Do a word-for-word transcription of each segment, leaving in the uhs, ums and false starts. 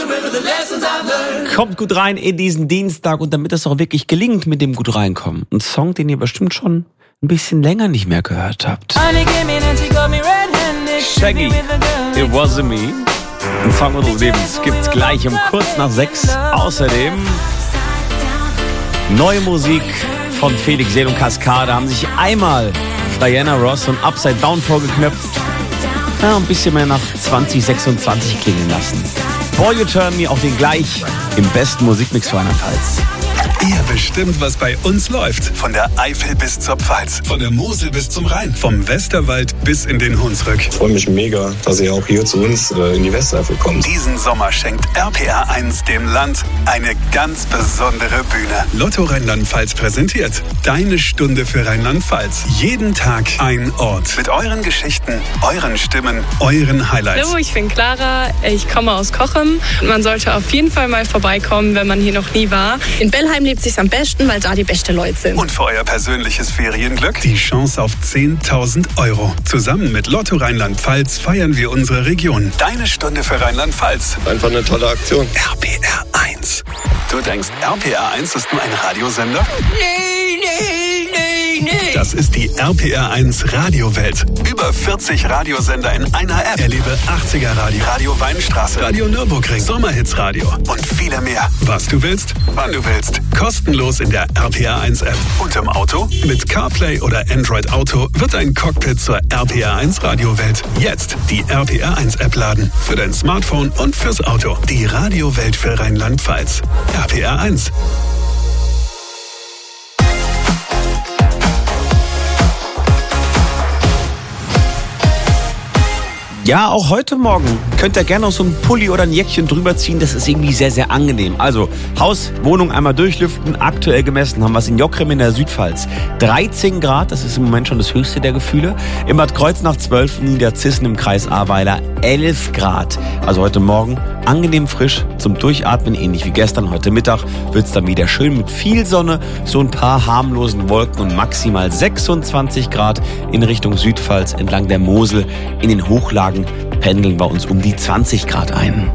Kommt gut rein in diesen Dienstag und damit es auch wirklich gelingt mit dem gut reinkommen. Ein Song, den ihr bestimmt schon ein bisschen länger nicht mehr gehört habt. Shaggy, It Wasn't Me. Ein Song unseres Lebens gibt's gleich um kurz nach sechs. Außerdem neue Musik von Felix Seel und Cascade haben sich einmal Diana Ross und Upside Down vorgeknöpft. Ja, ein bisschen mehr nach zwanzig sechsundzwanzig klingen lassen. Boy You Turn Me, auch den gleich im besten Musikmix für Rheinland-Pfalz. Ihr bestimmt, was bei uns läuft. Von der Eifel bis zur Pfalz. Von der Mosel bis zum Rhein. Vom Westerwald bis in den Hunsrück. Ich freue mich mega, dass ihr auch hier zu uns äh, in die Westeifel kommt. Diesen Sommer schenkt R P R eins dem Land eine ganz besondere Bühne. Lotto Rheinland-Pfalz präsentiert Deine Stunde für Rheinland-Pfalz. Jeden Tag ein Ort. Mit euren Geschichten, euren Stimmen, euren Highlights. Hallo, ich bin Clara. Ich komme aus Cochem. Man sollte auf jeden Fall mal vorbeikommen, wenn man hier noch nie war. In Bellheim lebt sich's am besten, weil da die besten Leute sind. Und für euer persönliches Ferienglück die Chance auf zehntausend Euro. Zusammen mit Lotto Rheinland-Pfalz feiern wir unsere Region. Deine Stunde für Rheinland-Pfalz. Einfach eine tolle Aktion. R P R eins. Du denkst, R P R eins ist nur ein Radiosender? Nee, nee, nee, nee. Das ist die R P R eins Radiowelt. Über vierzig Radiosender in einer App. Erlebe achtziger Radio, Radio Weinstraße, Radio Nürburgring, Sommerhitsradio und viele mehr. Was du willst, wann du willst. Kostenlos in der R P R eins App. Und im Auto? Mit CarPlay oder Android Auto wird ein Cockpit zur R P R eins Radiowelt. Jetzt die R P R eins App laden. Für dein Smartphone und fürs Auto. Die Radiowelt für Rheinland-Pfalz. R P R eins. Ja, auch heute Morgen könnt ihr gerne noch so einen Pulli oder ein Jäckchen drüber ziehen. Das ist irgendwie sehr, sehr angenehm. Also Haus, Wohnung einmal durchlüften. Aktuell gemessen haben wir es in Jockrem in der Südpfalz. dreizehn Grad, das ist im Moment schon das höchste der Gefühle. In Bad Kreuznach zwölf, Niederzissen im Kreis Ahrweiler elf Grad. Also heute Morgen angenehm frisch zum Durchatmen, ähnlich wie gestern. Heute Mittag wird es dann wieder schön mit viel Sonne, so ein paar harmlosen Wolken und maximal sechsundzwanzig Grad in Richtung Südpfalz entlang der Mosel. In den Hochlagen pendeln wir uns um die zwanzig Grad ein.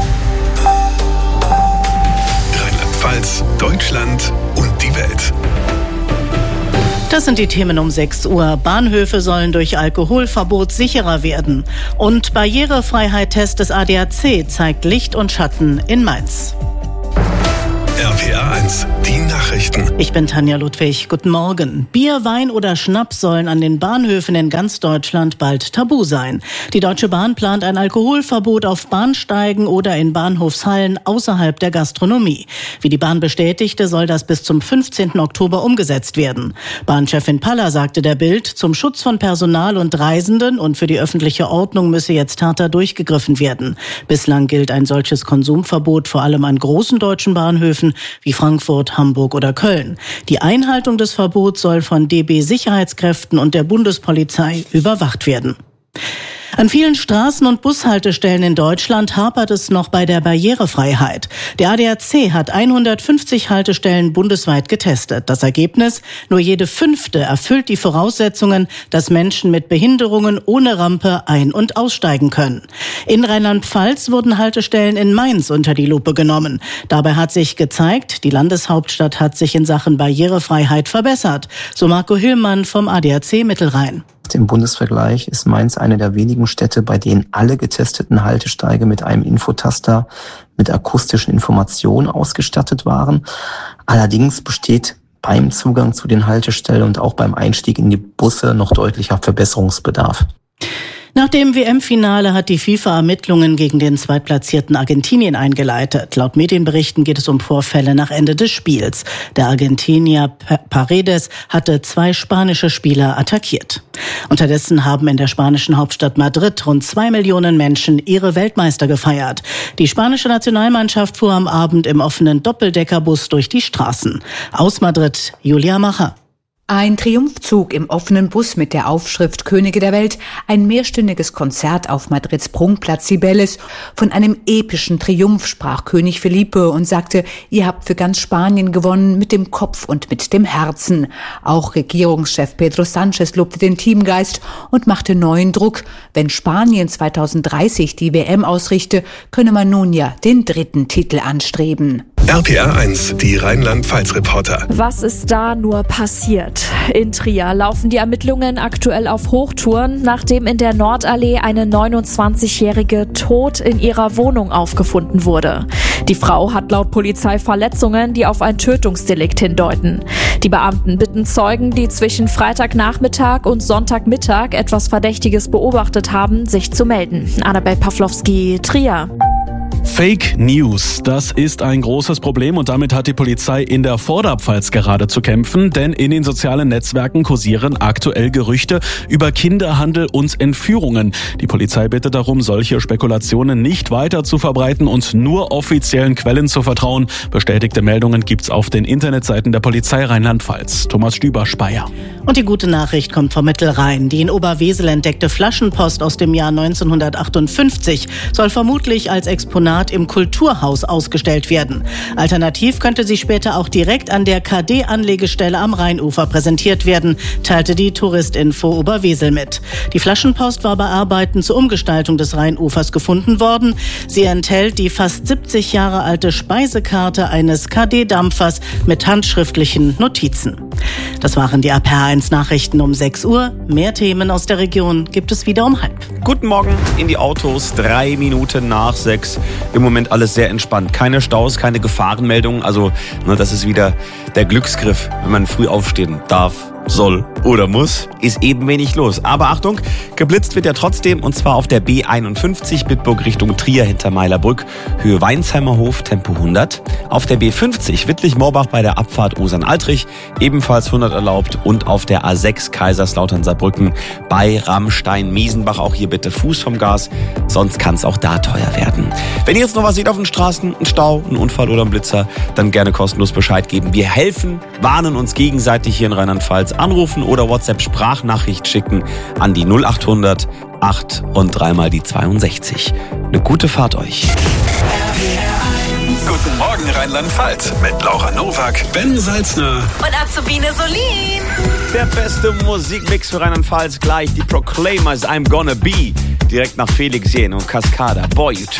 Rheinland-Pfalz, Deutschland und die Welt. Das sind die Themen um sechs Uhr. Bahnhöfe sollen durch Alkoholverbot sicherer werden. Und Barrierefreiheit-Test des A D A C zeigt Licht und Schatten in Mainz. R P R eins, die Nachrichten. Ich bin Tanja Ludwig. Guten Morgen. Bier, Wein oder Schnaps sollen an den Bahnhöfen in ganz Deutschland bald tabu sein. Die Deutsche Bahn plant ein Alkoholverbot auf Bahnsteigen oder in Bahnhofshallen außerhalb der Gastronomie. Wie die Bahn bestätigte, soll das bis zum fünfzehnten Oktober umgesetzt werden. Bahnchefin Paller sagte der Bild, zum Schutz von Personal und Reisenden und für die öffentliche Ordnung müsse jetzt härter durchgegriffen werden. Bislang gilt ein solches Konsumverbot vor allem an großen deutschen Bahnhöfen wie Frankfurt, Hamburg oder Köln. Die Einhaltung des Verbots soll von D B-Sicherheitskräften und der Bundespolizei überwacht werden. An vielen Straßen- und Bushaltestellen in Deutschland hapert es noch bei der Barrierefreiheit. Der A D A C hat hundertfünfzig Haltestellen bundesweit getestet. Das Ergebnis? Nur jede fünfte erfüllt die Voraussetzungen, dass Menschen mit Behinderungen ohne Rampe ein- und aussteigen können. In Rheinland-Pfalz wurden Haltestellen in Mainz unter die Lupe genommen. Dabei hat sich gezeigt, die Landeshauptstadt hat sich in Sachen Barrierefreiheit verbessert. So Marco Hillmann vom A D A C Mittelrhein. Im Bundesvergleich ist Mainz eine der wenigen Städte, bei denen alle getesteten Haltesteige mit einem Infotaster mit akustischen Informationen ausgestattet waren. Allerdings besteht beim Zugang zu den Haltestellen und auch beim Einstieg in die Busse noch deutlicher Verbesserungsbedarf. Nach dem W M-Finale hat die FIFA Ermittlungen gegen den zweitplatzierten Argentinien eingeleitet. Laut Medienberichten geht es um Vorfälle nach Ende des Spiels. Der Argentinier Paredes hatte zwei spanische Spieler attackiert. Unterdessen haben in der spanischen Hauptstadt Madrid rund zwei Millionen Menschen ihre Weltmeister gefeiert. Die spanische Nationalmannschaft fuhr am Abend im offenen Doppeldeckerbus durch die Straßen. Aus Madrid, Julia Macher. Ein Triumphzug im offenen Bus mit der Aufschrift Könige der Welt, ein mehrstündiges Konzert auf Madrids Prunkplatz Cibeles. Von einem epischen Triumph sprach König Felipe und sagte, ihr habt für ganz Spanien gewonnen, mit dem Kopf und mit dem Herzen. Auch Regierungschef Pedro Sánchez lobte den Teamgeist und machte neuen Druck. Wenn Spanien zweitausenddreißig die W M ausrichte, könne man nun ja den dritten Titel anstreben. R P R eins, die Rheinland-Pfalz-Reporter. Was ist da nur passiert? In Trier laufen die Ermittlungen aktuell auf Hochtouren, nachdem in der Nordallee eine neunundzwanzigjährige tot in ihrer Wohnung aufgefunden wurde. Die Frau hat laut Polizei Verletzungen, die auf ein Tötungsdelikt hindeuten. Die Beamten bitten Zeugen, die zwischen Freitagnachmittag und Sonntagmittag etwas Verdächtiges beobachtet haben, sich zu melden. Annabel Pawlowski, Trier. Fake News, das ist ein großes Problem und damit hat die Polizei in der Vorderpfalz gerade zu kämpfen, denn in den sozialen Netzwerken kursieren aktuell Gerüchte über Kinderhandel und Entführungen. Die Polizei bittet darum, solche Spekulationen nicht weiter zu verbreiten und nur offiziellen Quellen zu vertrauen. Bestätigte Meldungen gibt's auf den Internetseiten der Polizei Rheinland-Pfalz. Thomas Stüber-Speyer. Und die gute Nachricht kommt vom Mittelrhein. Die in Oberwesel entdeckte Flaschenpost aus dem Jahr neunzehnhundertachtundfünfzig soll vermutlich als Exponat im Kulturhaus ausgestellt werden. Alternativ könnte sie später auch direkt an der K D-Anlegestelle am Rheinufer präsentiert werden, teilte die Touristinfo Oberwesel mit. Die Flaschenpost war bei Arbeiten zur Umgestaltung des Rheinufers gefunden worden. Sie enthält die fast siebzig Jahre alte Speisekarte eines K D-Dampfers mit handschriftlichen Notizen. Das waren die R P R eins Nachrichten um sechs Uhr. Mehr Themen aus der Region gibt es wieder um halb. Guten Morgen in die Autos, drei Minuten nach sechs. Im Moment alles sehr entspannt. Keine Staus, keine Gefahrenmeldungen. Also, ne, das ist wieder der Glücksgriff, wenn man früh aufstehen darf, soll oder muss, ist eben wenig los. Aber Achtung, geblitzt wird ja trotzdem, und zwar auf der B einundfünfzig Bitburg Richtung Trier hinter Meilerbrück, Höhe Weinsheimer Hof, Tempo hundert. Auf der B fünfzig Wittlich-Morbach bei der Abfahrt Osern-Altrich, ebenfalls hundert erlaubt. Und auf der A sechs Kaiserslautern-Saarbrücken bei Rammstein-Miesenbach, auch hier bitte Fuß vom Gas, sonst kann es auch da teuer werden. Wenn ihr jetzt noch was seht auf den Straßen, einen Stau, einen Unfall oder einen Blitzer, dann gerne kostenlos Bescheid geben. Wir helfen, warnen uns gegenseitig hier in Rheinland-Pfalz. Anrufen oder WhatsApp-Sprachnachricht schicken an die null achthundert acht und dreimal die zweiundsechzig. Eine gute Fahrt euch. Guten Morgen Rheinland-Pfalz mit Laura Nowak, Ben Salzner und Azubine Solin. Der beste Musikmix für Rheinland-Pfalz gleich. Die Proclaimers, I'm Gonna Be. Direkt nach Felix Jähn und Cascada. Boy,